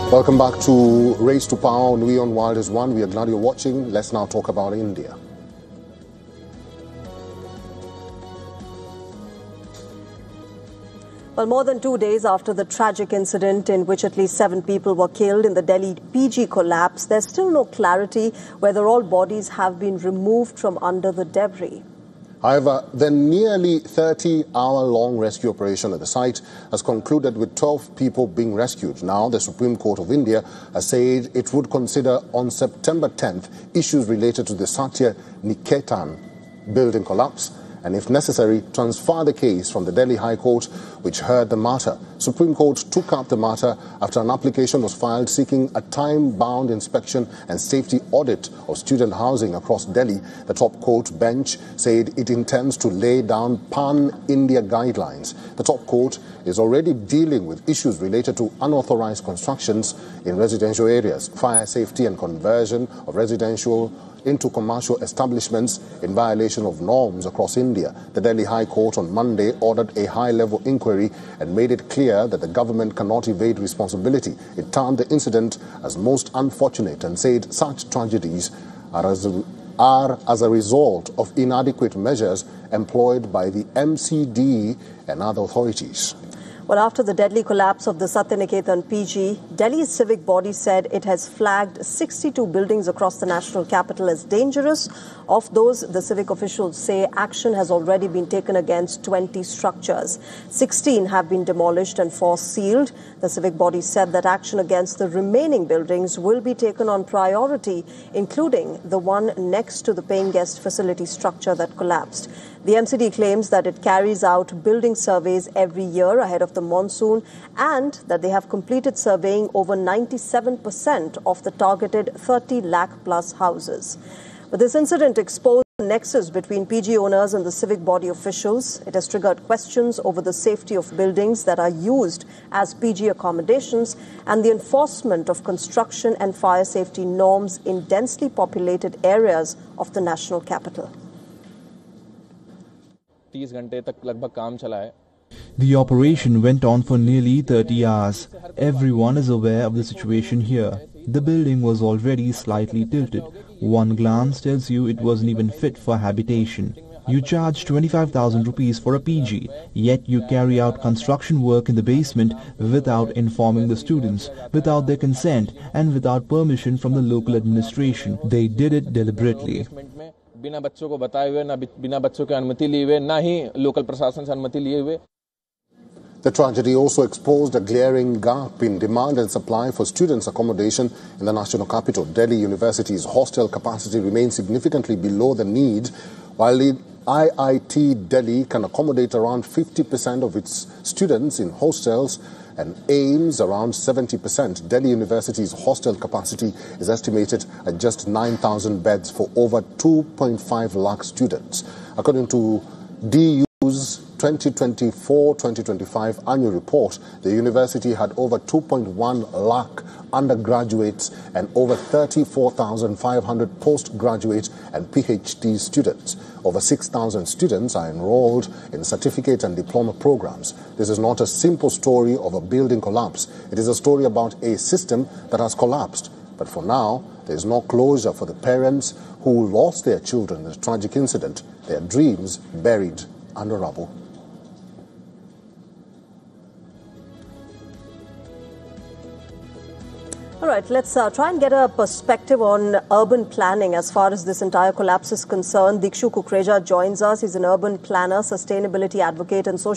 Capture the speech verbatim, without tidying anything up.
Welcome back to Race to Power on WION World is One. We are glad you're watching. Let's now talk about India. Well, more than two days after the tragic incident in which at least seven people were killed in the Delhi P G collapse, there's still no clarity whether all bodies have been removed from under the debris. However, the nearly thirty-hour-long rescue operation at the site has concluded with twelve people being rescued. Now, the Supreme Court of India has said it would consider on September tenth issues related to the Satya Niketan building collapse and, if necessary, transfer the case from the Delhi High Court, which heard the matter. Supreme Court took up the matter after an application was filed seeking a time-bound inspection and safety audit of student housing across Delhi. The top court bench said it intends to lay down pan-India guidelines. The top court is already dealing with issues related to unauthorized constructions in residential areas, fire safety and conversion of residential into commercial establishments in violation of norms across India. The Delhi High Court on Monday ordered a high-level inquiry and made it clear that the government cannot evade responsibility. It termed the incident as most unfortunate and said such tragedies are as a, are as a result of inadequate measures employed by the M C D and other authorities. Well, after the deadly collapse of the Satya Niketan P G, Delhi's civic body said it has flagged sixty-two buildings across the national capital as dangerous. Of those, the civic officials say action has already been taken against twenty structures. sixteen have been demolished and four sealed. The civic body said that action against the remaining buildings will be taken on priority, including the one next to the paying guest facility structure that collapsed. The M C D claims that it carries out building surveys every year ahead of the monsoon and that they have completed surveying over ninety-seven percent of the targeted thirty lakh plus houses. But this incident exposed the nexus between P G owners and the civic body officials. It has triggered questions over the safety of buildings that are used as P G accommodations and the enforcement of construction and fire safety norms in densely populated areas of the national capital. The operation went on for nearly thirty hours. Everyone is aware of the situation here. The building was already slightly tilted. One glance tells you it wasn't even fit for habitation. You charge twenty-five thousand rupees for a P G, yet you carry out construction work in the basement without informing the students, without their consent and without permission from the local administration. They did it deliberately. बिना बच्चों को बताए हुए ना बिना बच्चों की अनुमति लिए हुए ना ही लोकल प्रशासन से अनुमति लिए हुए. The tragedy also exposed a glaring gap in demand and supply for students' accommodation in the national capital. Delhi University's hostel capacity remains significantly below the need, while the I I T Delhi can accommodate around fifty percent of its students in hostels and aims around seventy percent. Delhi University's hostel capacity is estimated at just nine thousand beds for over two point five lakh students. According to D U's twenty twenty-four twenty twenty-five annual report, the university had over two point one lakh undergraduates and over thirty-four thousand five hundred postgraduate and PhD students. Over six thousand students are enrolled in certificate and diploma programs. This is not a simple story of a building collapse. It is a story about a system that has collapsed. But for now, there is no closure for the parents who lost their children in a tragic incident, their dreams buried under rubble. All right, let's uh, try and get a perspective on urban planning as far as this entire collapse is concerned. Dikshu Kukreja joins us. He's an urban planner, sustainability advocate and social